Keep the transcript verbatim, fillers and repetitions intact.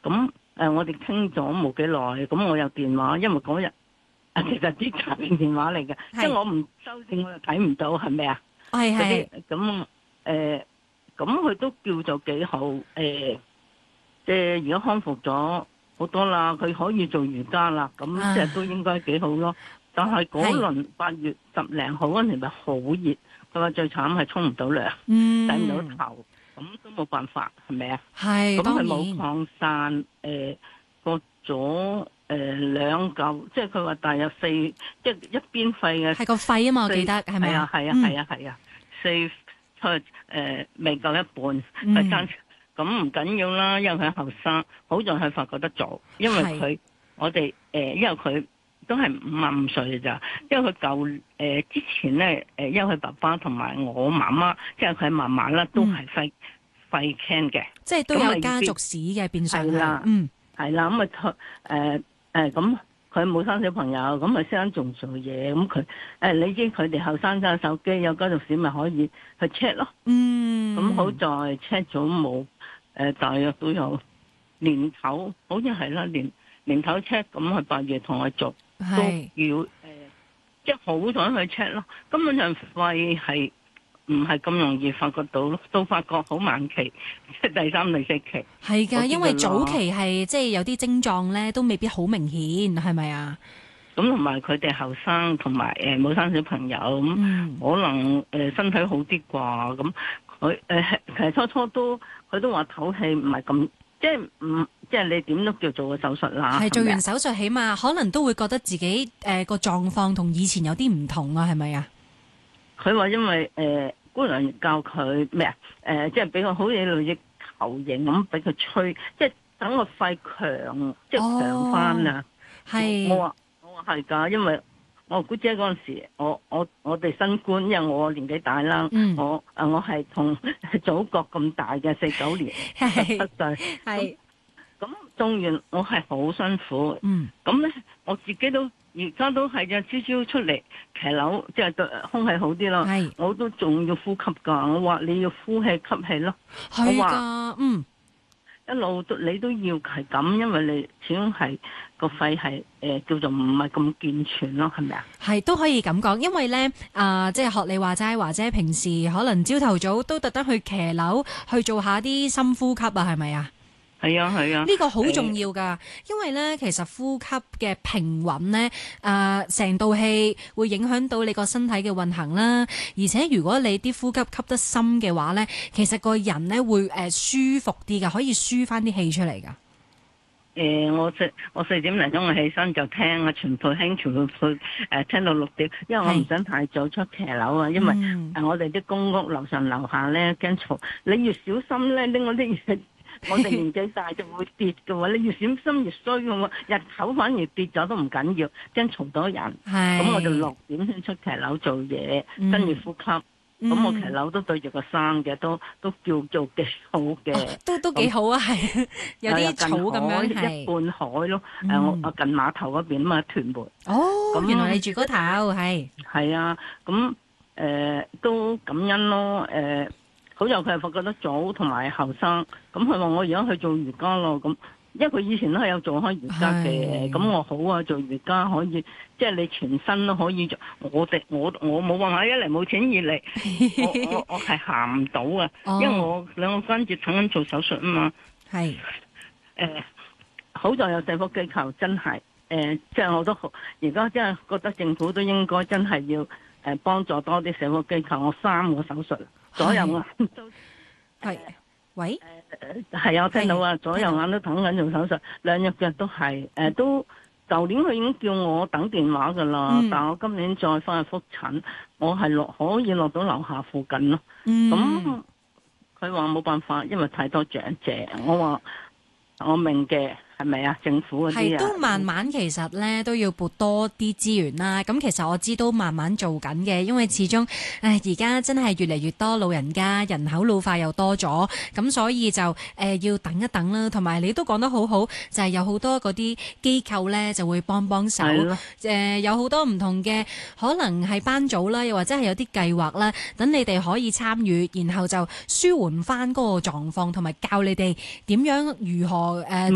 咁誒我哋傾咗冇幾耐，咁我有電話，因為嗰日啊其實啲詐騙電話嚟嘅，即係我唔收線我又睇唔到，係咪啊？ 係係。 咁誒，咁佢都叫做幾好誒，即係而家康復咗好多啦，佢可以做瑜伽啦，咁即係都應該幾好咯。但係嗰輪八月十零號嗰陣時咪好熱，佢話最慘係沖唔到涼，洗唔到頭，咁都冇辦法，係咪啊？ 係， 咁佢冇擴散，誒過咗誒兩嚿，即係佢話大約四，即係一邊肺嘅。 係個肺啊嘛，我記得係咪啊？ 係啊係啊係啊，四佢誒未夠一半，佢爭咁唔緊要啦，因為佢後生，好在佢發覺得早，因為佢我哋誒，因為佢。都係五十五歲嘅咋，因為佢舊誒之前咧誒，因為佢爸爸同埋我媽媽，即係佢嫲嫲啦，都係肺肺 can 嘅， 即係都有家族史嘅變相啦，嗯，係啦，咁啊誒誒咁佢冇生小朋友，咁啊先生仲做嘢，咁佢誒你知佢哋後生揸手機有家族史咪可以去 check 咯，嗯，咁好在 check 咗冇誒，大約都有年頭，好似係啦年年頭 check， 咁佢八月同我做。都要誒、呃，即係好想去 check 咯。根本上肺係唔係咁容易發覺到咯，都發覺好晚期，即係第三、第四期。 係㗎，因為早期係即係有啲症狀咧，都未必好明顯，係咪啊？ 咁同埋佢哋後生，同埋誒冇生小朋友，咁、嗯、可能誒、呃、身體好啲啩。咁佢誒其實初初都佢都話唞氣唔係咁。即係唔，即係你點都叫做個手術啦。係做完手術，起碼可能都會覺得自己誒個狀況同以前有啲唔同啊，係咪啊？佢話因為誒、呃、姑娘教佢咩啊？誒、呃、即係俾佢好似類似球形咁俾佢吹，即係等個肺強，即係強翻啊！係、哦、我話我話係㗎，因為我姑姐嗰陣時，我我我哋新冠，因為我年紀大啦、嗯，我誒我係同祖國咁大嘅四九年十七歲，係咁種完我係好辛苦，嗯，咁咧我自己都而家都係嘅，朝朝出嚟騎樓，即係對空氣好啲咯，係我都仲要呼吸㗎，我話你要呼氣吸氣咯，係㗎，嗯。一路都你都要係咁，因為你始終係個肺係誒、呃、叫做唔係咁健全咯，係咪啊？係都可以咁講，因為咧啊、呃，即係學你話齋，或者平時可能朝頭早都特登去騎樓去做下啲深呼吸啊，係咪啊？係啊係啊，呢個好重要㗎，因為咧其實呼吸嘅平穩咧，誒成道氣會影響到你個身體嘅運行啦。而且如果你啲呼吸吸得深嘅話咧，其實個人咧會誒舒服啲㗎，可以舒翻啲氣出嚟㗎。誒、呃，我四我四點零鐘我起身就聽啊，全部興全部去誒聽到六點，因為我唔想太早出騎樓啊，因為誒我哋啲公屋樓上樓下咧驚嘈，你越小心咧拎嗰啲嘢。我哋年紀大就會跌嘅喎，你越小心越衰嘅喎。日頭反而跌咗都唔緊要，驚嘈到人。咁我就六點先出騎樓做嘢，跟、嗯、住呼吸。咁、嗯、我騎樓都對住個山嘅，都都叫做幾好嘅、哦。都都幾好啊，係有啲草咁樣，一半海咯。誒、嗯，我我近碼頭嗰邊啊嘛，屯門。哦，咁原來你住嗰頭係。係啊，咁誒、呃、都感恩咯，誒、呃。好有佢係發覺得早同埋後生，咁佢話我而家去做瑜伽咯，咁因為佢以前都係有做開瑜伽嘅，咁我好啊，做瑜伽可以，即係你全身都可以做。我哋我我冇話一嚟冇錢，二嚟我我我係行唔到啊，因為我兩個關節等緊做手術啊嘛。係，誒、呃，好在有社福機構真係，誒、呃，即係我都好，而家真係覺得政府都應該真係要誒幫助多啲社福機構。我三個手術。左右眼都係，喂，誒係啊，我聽到啊，左右眼都等緊做手術，兩隻腳都係，誒、呃、都舊年佢已經叫我等電話噶啦、嗯，但我今年再翻去復診，我係落可以落到樓下附近咯。咁佢話冇辦法，因為太多長者。我話我明嘅。係咪啊？政府嗰啲啊，係都慢慢其實咧都要撥多啲資源啦。咁其實我知都慢慢做緊嘅，因為始終誒而家真係越嚟越多老人家，人口老化又多咗，咁所以就誒、呃、要等一等啦。同埋你都講得好好，就係、是、有好多嗰啲機構咧就會幫幫手，誒、呃、有好多唔同嘅可能係班組啦，又或者係有啲計劃啦，等你哋可以參與，然後就舒緩翻嗰個狀況，同埋教你哋點樣如何誒。呃